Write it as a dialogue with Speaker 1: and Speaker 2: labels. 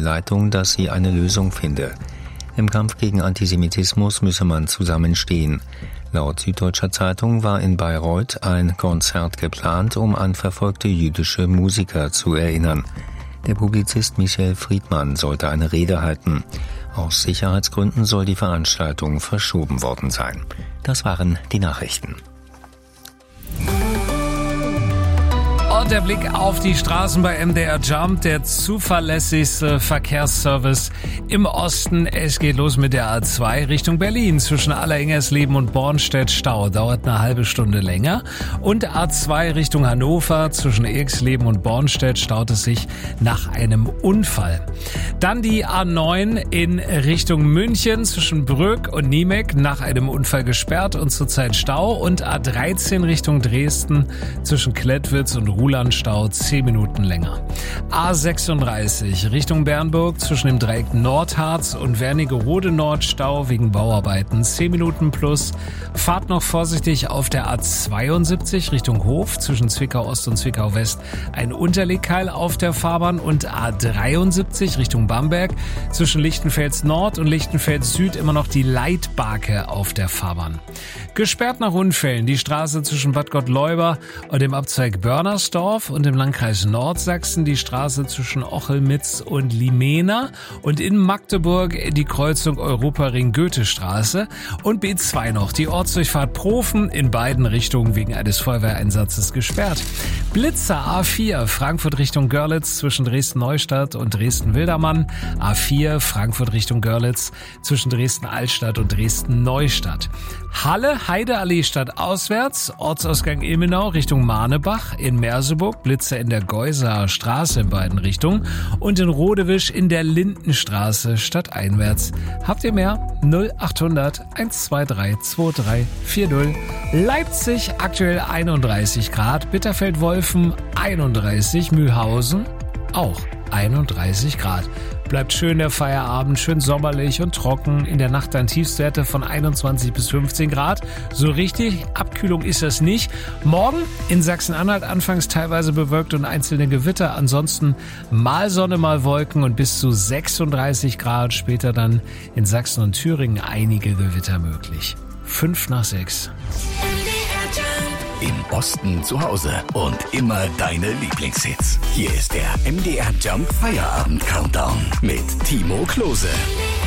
Speaker 1: Leitung, dass sie eine Lösung finde. Im Kampf gegen Antisemitismus müsse man zusammenstehen. Laut Süddeutscher Zeitung war in Bayreuth ein Konzert geplant, um an verfolgte jüdische Musiker zu erinnern. Der Publizist Michael Friedmann sollte eine Rede halten. Aus Sicherheitsgründen soll die Veranstaltung verschoben worden sein. Das waren die Nachrichten.
Speaker 2: Und der Blick auf die Straßen bei MDR Jump, der zuverlässigste Verkehrsservice im Osten. Es geht los mit der A2 Richtung Berlin. Zwischen Allerengersleben und Bornstedt Stau, dauert eine halbe Stunde länger. Und A2 Richtung Hannover, zwischen Erxleben und Bornstedt staut es sich nach einem Unfall. Dann die A9 in Richtung München, zwischen Brück und Niemek, nach einem Unfall gesperrt und zurzeit Stau. Und A13 Richtung Dresden, zwischen Klettwitz und Ruhlandstau 10 Minuten länger. A36 Richtung Bernburg, zwischen dem Dreieck Nordharz und Wernigerode Nordstau wegen Bauarbeiten 10 Minuten plus. Fahrt noch vorsichtig auf der A72 Richtung Hof, zwischen Zwickau Ost und Zwickau West ein Unterlegkeil auf der Fahrbahn. Und A73 Richtung Bamberg, zwischen Lichtenfels Nord und Lichtenfels Süd immer noch die Leitbarke auf der Fahrbahn. Gesperrt nach Unfällen die Straße zwischen Bad Gottleuba und dem Abzweig Börnersdorf und im Landkreis Nordsachsen die Straße zwischen Ochelmitz und Limena und in Magdeburg die Kreuzung Europaring-Goethestraße und B2 noch die Ortsdurchfahrt Profen in beiden Richtungen wegen eines Feuerwehreinsatzes gesperrt. Blitzer A4 Frankfurt Richtung Görlitz zwischen Dresden-Neustadt und Dresden-Wildermann, A4 Frankfurt Richtung Görlitz zwischen Dresden-Altstadt und Dresden-Neustadt. Halle, Heideallee stadtauswärts, Ortsausgang Ilmenau Richtung Marnebach, in Merseburg Blitzer in der Geusaer Straße in beiden Richtungen und in Rodewisch in der Lindenstraße stadteinwärts. Habt ihr mehr? 0800 123 2340. Leipzig aktuell 31 Grad, Bitterfeld-Wolfen 31, Mühlhausen auch 31 Grad. Bleibt schön der Feierabend, schön sommerlich und trocken. In der Nacht dann Tiefstwerte von 21 bis 15 Grad. So richtig Abkühlung ist das nicht. Morgen in Sachsen-Anhalt anfangs teilweise bewölkt und einzelne Gewitter. Ansonsten mal Sonne, mal Wolken und bis zu 36 Grad. Später dann in Sachsen und Thüringen einige Gewitter möglich. 5 nach 6.
Speaker 3: Im Osten zu Hause und immer deine Lieblingshits. Hier ist der MDR Jump Feierabend Countdown mit Timo Klose.